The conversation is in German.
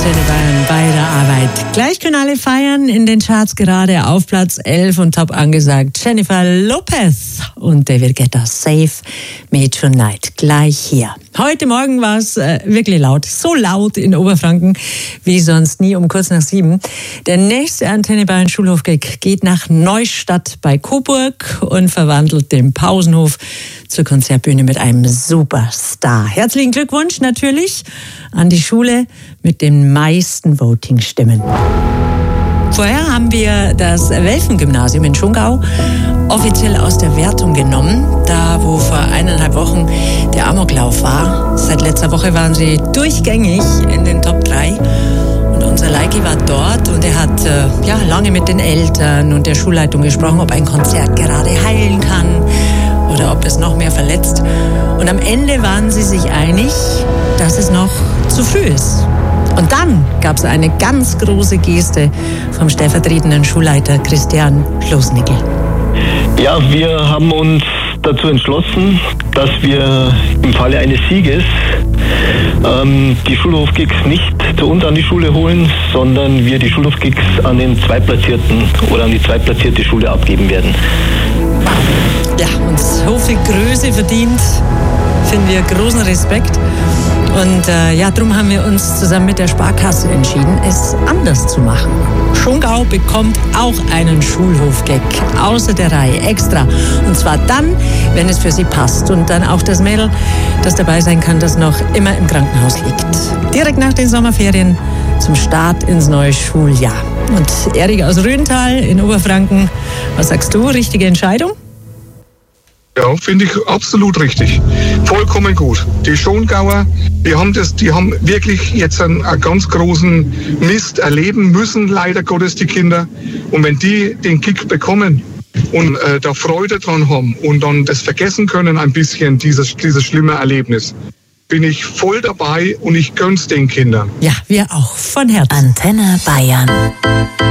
Antenne Bayern bei der Arbeit. Gleich können alle feiern, in den Charts gerade auf Platz 11 und top angesagt Jennifer Lopez und David Guetta, Save Me Tonight. Gleich hier. Heute Morgen war es wirklich laut, so laut in Oberfranken wie sonst nie um kurz nach 7. Der nächste Antenne Bayern Schulhofgig geht nach Neustadt bei Coburg und verwandelt den Pausenhof zur Konzertbühne mit einem Superstar. Herzlichen Glückwunsch natürlich an die Schule mit den meisten Voting-Stimmen. Vorher haben wir das Welfen-Gymnasium in Schongau offiziell aus der Wertung genommen, da wo vor 1,5 Wochen der Amoklauf war. Seit letzter Woche waren sie durchgängig in den Top 3. Und unser Leiki war dort und er hat lange mit den Eltern und der Schulleitung gesprochen, ob ein Konzert gerade heilen kann oder ob es noch mehr verletzt. Und am Ende waren sie sich einig, dass es noch zu früh ist. Und dann gab es eine ganz große Geste vom stellvertretenden Schulleiter Christian Losnickel. Ja, wir haben uns dazu entschlossen, dass wir im Falle eines Sieges die Schulhofgigs nicht zu uns an die Schule holen, sondern wir die Schulhofgigs an den Zweitplatzierten oder an die zweitplatzierte Schule abgeben werden. Ja, und so viel Größe verdient, finden wir großen Respekt. Und darum haben wir uns zusammen mit der Sparkasse entschieden, es anders zu machen. Schongau bekommt auch einen Schulhofgig außer der Reihe extra. Und zwar dann, wenn es für sie passt. Und dann auch das Mädel, das dabei sein kann, das noch immer im Krankenhaus liegt. Direkt nach den Sommerferien zum Start ins neue Schuljahr. Und Erik aus Röhntal in Oberfranken, was sagst du, richtige Entscheidung? Ja, finde ich absolut richtig. Vollkommen gut. Die Schongauer, die haben wirklich jetzt einen ganz großen Mist erleben müssen, leider Gottes, die Kinder. Und wenn die den Kick bekommen und da Freude dran haben und dann das vergessen können ein bisschen, dieses schlimme Erlebnis, bin ich voll dabei und ich gönn's den Kindern. Ja, wir auch. Von Herzen. Antenne Bayern.